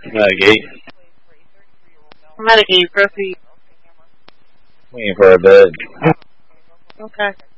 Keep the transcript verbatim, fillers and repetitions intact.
I'm at a gate. I'm at a gate, proceed. Waiting for a bed. Okay.